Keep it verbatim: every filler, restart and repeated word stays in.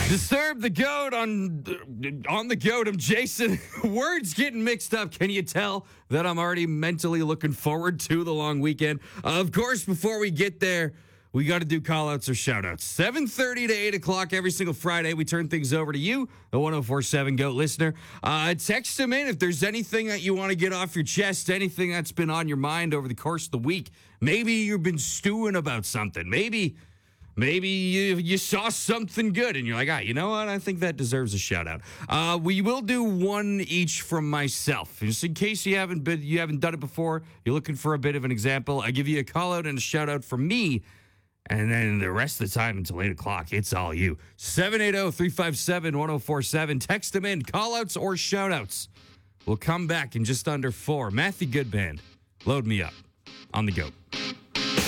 Disturb the goat on on the goat. I'm Jason. Words getting mixed up. Can you tell that I'm already mentally looking forward to the long weekend? Uh, of course, before we get there, we got to do call-outs or shout-outs. seven thirty to eight o'clock every single Friday. We turn things over to you, the one oh four point seven GOAT listener. Uh, text them in if there's anything that you want to get off your chest, anything that's been on your mind over the course of the week. Maybe you've been stewing about something. Maybe... Maybe you, you saw something good and you're like, ah, you know what? I think that deserves a shout out. Uh, we will do one each from myself. Just in case you haven't been, you haven't done it before, you're looking for a bit of an example. I give you a call out and a shout out from me. And then the rest of the time until eight o'clock, it's all you. seven eight zero, three five seven, one zero four seven. Text them in, call outs or shout outs. We'll come back in just under four. Matthew Goodband, load me up on the GOAT.